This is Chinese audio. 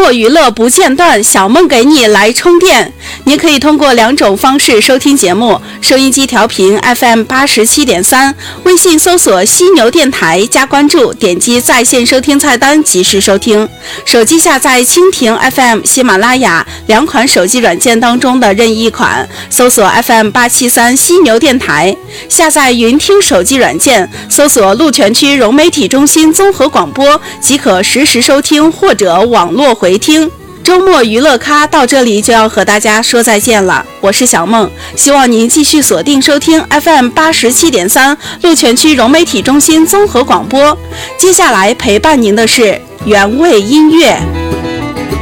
国娱乐不间断，小梦给你来充电。您可以通过2种方式收听节目：收音机调频 FM87.3，微信搜索犀牛电台加关注，点击在线收听菜单及时收听。手机下载蜻蜓 FM、喜马拉雅2款手机软件当中的任意一款，搜索 FM873犀牛电台。下载云听手机软件，搜索鹿泉区融媒体中心综合广播，即可实时收听或者网络回听。周末娱乐咖到这里就要和大家说再见了，我是小梦，希望您继续锁定收听 FM87.3鹿泉区融媒体中心综合广播。接下来陪伴您的是原味音乐。